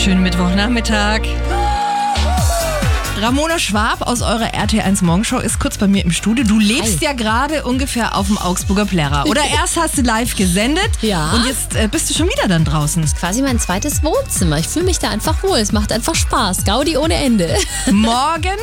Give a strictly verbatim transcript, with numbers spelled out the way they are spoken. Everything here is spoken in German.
Schönen Mittwochnachmittag. Ramona Schwab aus eurer R T eins Morgenshow ist kurz bei mir im Studio. Du lebst Hi. ja gerade ungefähr auf dem Augsburger Plärrer. Oder erst hast du live gesendet Ja. und jetzt äh, bist du schon wieder dann draußen. Quasi mein zweites Wohnzimmer. Ich fühle mich da einfach wohl. Es macht einfach Spaß. Gaudi ohne Ende. Morgen